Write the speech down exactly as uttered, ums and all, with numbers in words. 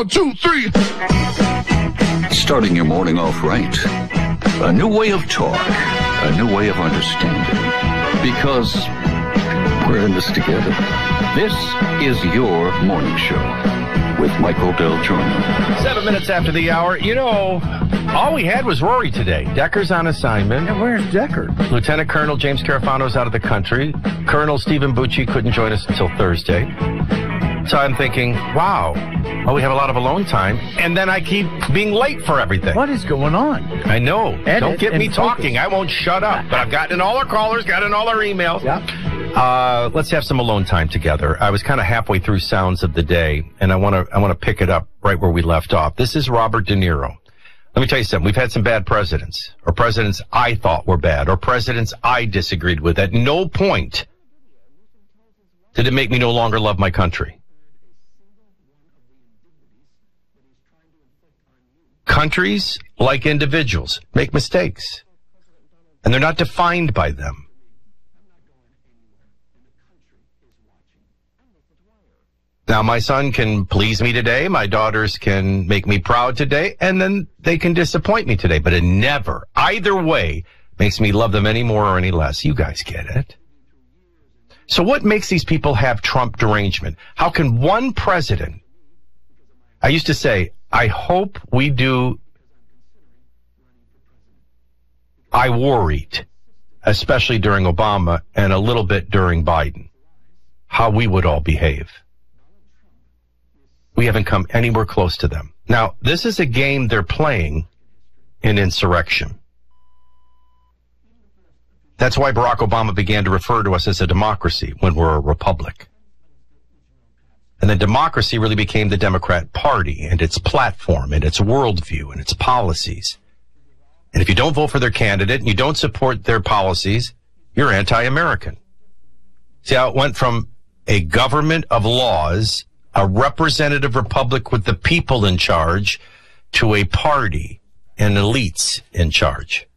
One, two, three. Starting your morning off right. A new way of talk. A new way of understanding. Because we're in this together. This is your morning show with Michael Del Giorno. Seven minutes after the hour. You know, all we had was Rory today. Decker's on assignment. Yeah, where's Decker? Lieutenant Colonel James Carafano's out of the country. Colonel Stephen Bucci couldn't join us until Thursday. So I'm thinking, wow, well, we have a lot of alone time. And then I keep being late for everything. What is going on? I know. Edit Don't get me and talking. focus. I won't shut up. But I've gotten in all our callers, gotten in all our emails. Yeah. Uh, let's have some alone time together. I was kind of halfway through Sounds of the Day, and I want to I want to pick it up right where we left off. This is Robert De Niro. Let me tell you something. We've had some bad presidents, or presidents I thought were bad, or presidents I disagreed with. At no point did it make me no longer love my country. Countries, like individuals, make mistakes, and they're not defined by them. Now, my son can please me today, my daughters can make me proud today, and then they can disappoint me today, but it never, either way, makes me love them any more or any less. You guys get it. So what makes these people have Trump derangement? How can one president, I used to say, I hope we do, I worried, especially during Obama and a little bit during Biden, how we would all behave. We haven't come anywhere close to them. Now, this is a game they're playing in insurrection. That's why Barack Obama began to refer to us as a democracy when we're a republic. And then democracy really became the Democrat Party and its platform and its worldview and its policies. And if you don't vote for their candidate and you don't support their policies, you're anti-American. See how it went from a government of laws, a representative republic with the people in charge, to a party and elites in charge.